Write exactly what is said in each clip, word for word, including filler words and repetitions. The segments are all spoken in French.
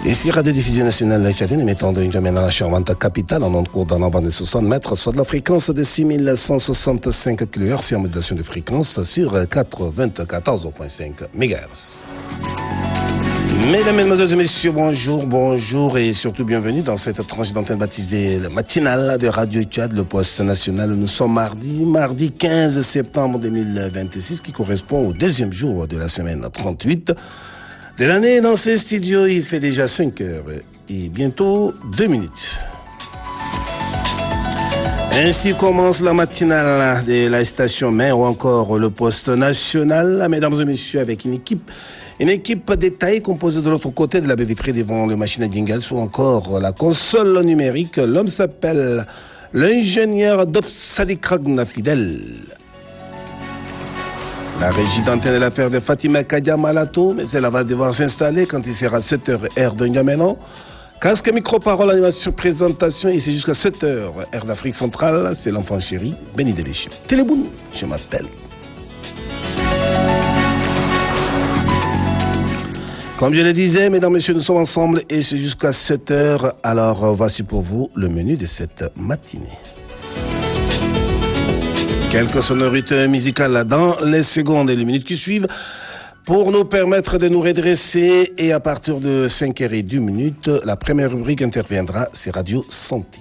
Ici, Radio-Diffusion Nationale Tchadienne, émettant de N'Djamena, la charmante capitale, en ondes courtes dans la bande de soixante mètres, soit de la fréquence de six mille cent soixante-cinq kilohertz et en modulation de fréquence sur quatre-vingt-quatorze virgule cinq mégahertz. Mesdames, Mesdemoiselles et Messieurs, bonjour, bonjour et surtout bienvenue dans cette tranche d'antenne baptisée matinale de Radio Tchad, le poste national. Nous sommes mardi, mardi quinze septembre deux mille vingt-six, qui correspond au deuxième jour de la semaine trente-huit de l'année. Dans ces studios, il fait déjà cinq heures et bientôt deux minutes. Ainsi commence la matinale de la station mère ou encore le poste national. Mesdames et messieurs, avec une équipe Une équipe détaillée composée de l'autre côté de la baie vitrée devant le machine à jingle ou encore la console numérique. L'homme s'appelle l'ingénieur Dobsadikragna Fidèle. La régie d'antenne est l'affaire de Fatima Kadia Malato, mais elle va devoir s'installer quand il sera sept heures heure de N'Djamena. Casque, micro, parole, animation, présentation, et c'est jusqu'à sept heures heure d'Afrique centrale. C'est l'enfant chéri, Benny Debéché. Téléboun, je m'appelle. Comme je le disais, mesdames, messieurs, nous sommes ensemble et c'est jusqu'à sept heures. Alors, voici pour vous le menu de cette matinée. Quelques sonorités musicales dans les secondes et les minutes qui suivent pour nous permettre de nous redresser. Et à partir de cinq heures deux minutes, la première rubrique interviendra, c'est Radio Santé.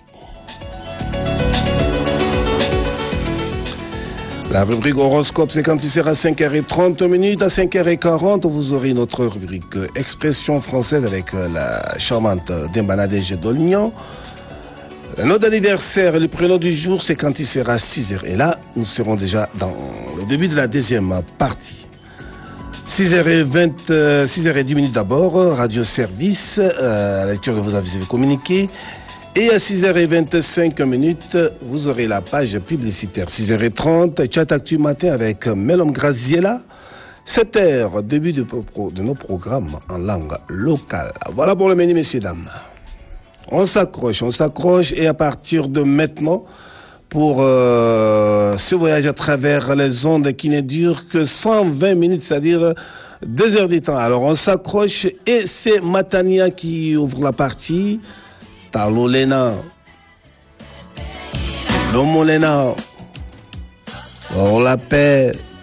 La rubrique horoscope, c'est quand il sera cinq heures trente minutes. À cinq heures quarante, vous aurez notre rubrique expression française avec la charmante Dembanadege d'Olignan. Notre anniversaire, le prénom du jour, c'est quand il sera six heures. Et là, nous serons déjà dans le début de la deuxième partie. six heures vingt, six heures dix minutes d'abord, radio service, euh, la lecture de vos avis communiqués. Et à six heures vingt-cinq minutes, vous aurez la page publicitaire. six heures trente, chat actu matin avec Melom Graziella. sept heures, début de, de nos programmes en langue locale. Voilà pour le menu, messieurs, dames. On s'accroche, on s'accroche et à partir de maintenant, pour euh, ce voyage à travers les ondes qui ne durent que cent vingt minutes, c'est-à-dire deux heures du temps. Alors on s'accroche et c'est Matania qui ouvre la partie. Talolena, Lomolena, pour la paix,